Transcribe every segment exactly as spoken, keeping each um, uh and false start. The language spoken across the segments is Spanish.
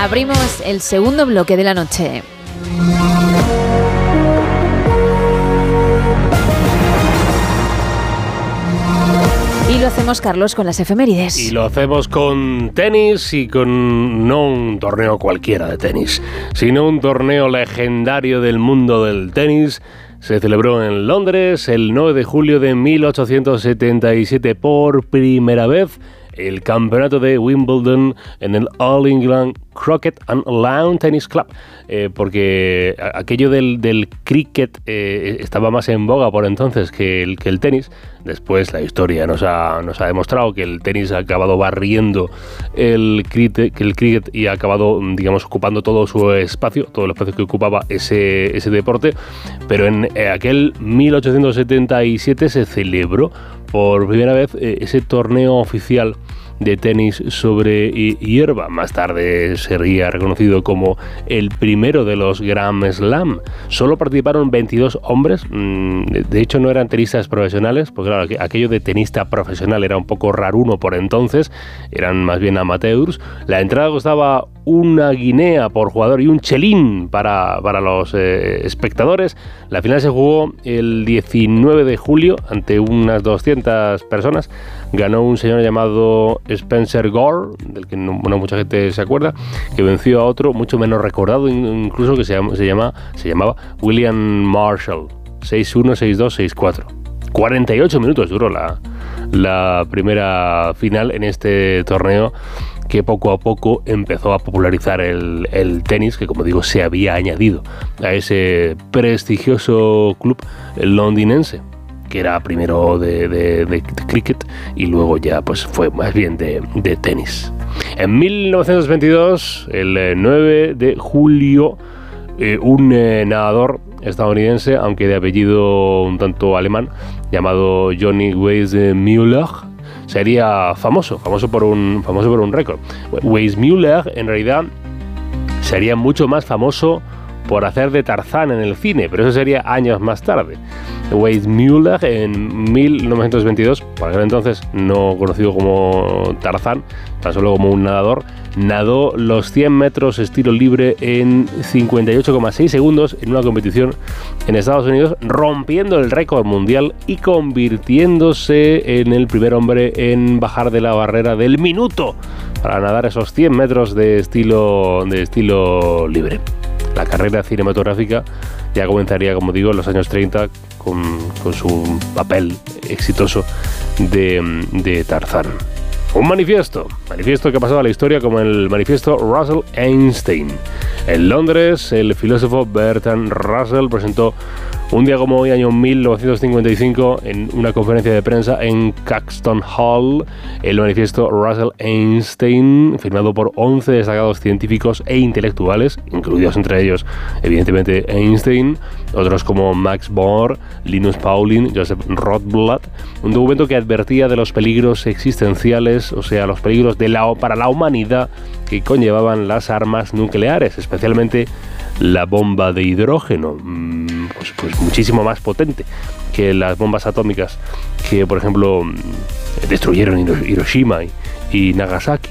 Abrimos el segundo bloque de la noche. Y lo hacemos, Carlos, con las efemérides. Y lo hacemos con tenis y con no un torneo cualquiera de tenis, sino un torneo legendario del mundo del tenis. Se celebró en Londres el nueve de julio de mil ochocientos setenta y siete por primera vez. El campeonato de Wimbledon en el All England Croquet and Lawn Tennis Club, eh, porque aquello del, del cricket eh, estaba más en boga por entonces que el, que el tenis. Después la historia nos ha, nos ha demostrado que el tenis ha acabado barriendo el cricket, el cricket y ha acabado, digamos, ocupando todo su espacio, todo el espacio que ocupaba ese, ese deporte. Pero en eh, aquel mil ochocientos setenta y siete se celebró por primera vez eh, ese torneo oficial de tenis sobre hierba. Más tarde sería reconocido como el primero de los Grand Slam. Solo participaron veintidós hombres, de hecho no eran tenistas profesionales, porque claro, aquello de tenista profesional era un poco raruno por entonces, eran más bien amateurs. La entrada costaba una guinea por jugador y un chelín para, para los eh, espectadores. La final se jugó el diecinueve de julio ante unas doscientas personas. Ganó un señor llamado Spencer Gore, del que no, bueno, mucha gente se acuerda, que venció a otro mucho menos recordado, incluso que se, llama, se, llama, se llamaba William Marshall. seis uno, seis dos, seis cuatro. cuarenta y ocho minutos duró la, la primera final en este torneo, que poco a poco empezó a popularizar el, el tenis, que como digo se había añadido a ese prestigioso club londinense, que era primero de, de, de cricket y luego ya pues fue más bien de, de tenis. En mil novecientos veintidós, el nueve de julio, eh, un eh, nadador estadounidense, aunque de apellido un tanto alemán, llamado Johnny Weissmuller, sería famoso, famoso por un, famoso por un récord. Weissmuller en realidad sería mucho más famoso por hacer de Tarzán en el cine, pero eso sería años más tarde. Weissmuller en mil novecientos veintidós, por aquel entonces no conocido como Tarzán, tan solo como un nadador, nadó los cien metros estilo libre en cincuenta y ocho coma seis segundos en una competición en Estados Unidos, rompiendo el récord mundial y convirtiéndose en el primer hombre en bajar de la barrera del minuto para nadar esos cien metros de estilo, de estilo libre. La carrera cinematográfica ya comenzaría, como digo, en los años treinta con, con su papel exitoso de, de Tarzán. Un manifiesto, manifiesto que ha pasado a la historia como el manifiesto Russell-Einstein. En Londres, el filósofo Bertrand Russell presentó un día como hoy, año mil novecientos cincuenta y cinco, en una conferencia de prensa en Caxton Hall, el manifiesto Russell-Einstein, firmado por once destacados científicos e intelectuales, incluidos entre ellos, evidentemente, Einstein, otros como Max Bohr, Linus Pauling, Joseph Rotblat, un documento que advertía de los peligros existenciales, o sea, los peligros de la, para la humanidad que conllevaban las armas nucleares, especialmente la bomba de hidrógeno, pues, pues muchísimo más potente que las bombas atómicas que, por ejemplo, destruyeron Hiroshima y, y Nagasaki.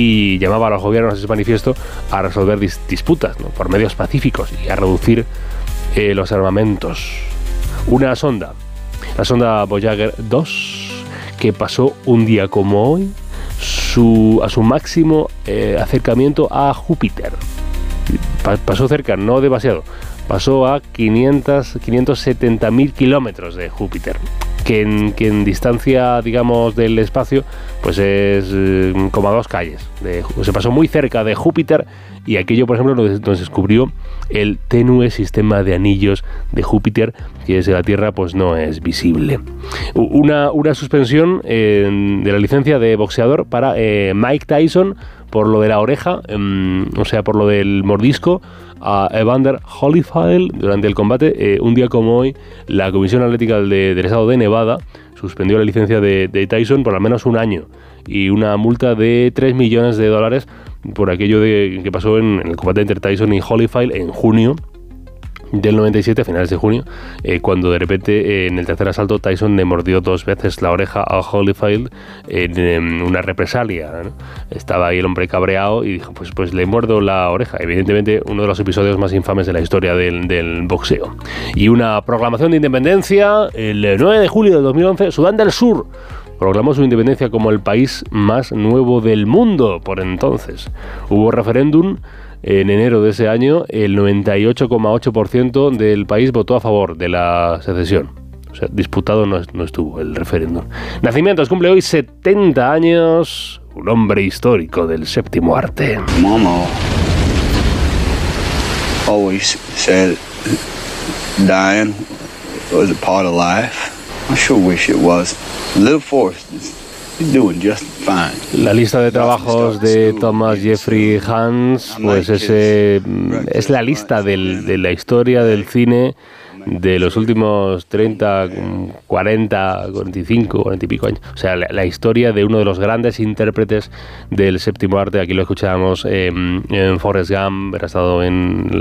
Y llamaba a los gobiernos a ese manifiesto a resolver dis- disputas, ¿no?, por medios pacíficos y a reducir eh, los armamentos. Una sonda, la sonda Voyager dos, que pasó un día como hoy su, a su máximo eh, acercamiento a Júpiter. Pasó cerca, no demasiado, pasó a quinientos setenta mil kilómetros de Júpiter, que en, que en distancia, digamos, del espacio, pues es eh, como a dos calles. De, se pasó muy cerca de Júpiter, y aquello, por ejemplo, nos, nos descubrió el tenue sistema de anillos de Júpiter, que desde la Tierra pues no es visible. Una, una suspensión eh, de la licencia de boxeador para eh, Mike Tyson, por lo de la oreja, eh, o sea, por lo del mordisco a Evander Holyfield durante el combate. Eh, un día como hoy, la Comisión Atlética de, del Estado de Nevada suspendió la licencia de, de Tyson por al menos un año y una multa de tres millones de dólares por aquello de, que pasó en, en el combate entre Tyson y Holyfield en junio del noventa y siete, a finales de junio, eh, cuando de repente eh, en el tercer asalto Tyson le mordió dos veces la oreja a Holyfield en, en una represalia, ¿no? Estaba ahí el hombre cabreado y dijo, pues, pues le muerdo la oreja. Evidentemente uno de los episodios más infames de la historia del, del boxeo. Y una proclamación de independencia el nueve de julio de dos mil once, Sudán del Sur proclamó su independencia como el país más nuevo del mundo por entonces. Hubo referéndum en enero de ese año, el noventa y ocho coma ocho por ciento del país votó a favor de la secesión. O sea, disputado no, no estuvo el referéndum. Nacimientos, cumple hoy setenta años, un hombre histórico del séptimo arte. Mama always said dying was a part of life. I sure wish it was. Live Forrest is doing just fine. La lista de trabajos de Thomas Jeffrey Hans, pues ese, es la lista del, de la historia del cine de los últimos treinta, cuarenta, cuarenta y cinco, cuarenta y pico años. O sea, la, la historia de uno de los grandes intérpretes del séptimo arte. Aquí lo escuchábamos eh, en Forrest Gump, ha estado en